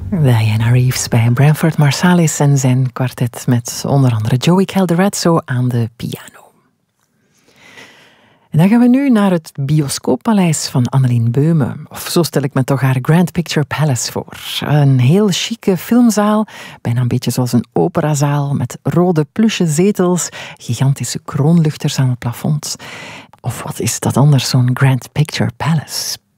Diana Reeves bij Branford Marsalis en zijn kwartet met onder andere Joey Calderazzo aan de piano. En dan gaan we nu naar het bioscooppaleis van Annelien Beume. Of zo stel ik me toch haar Grand Picture Palace voor. Een heel chique filmzaal, bijna een beetje zoals een operazaal, met rode pluche zetels, gigantische kroonluchters aan het plafond. Of wat is dat anders, zo'n Grand Picture Palace?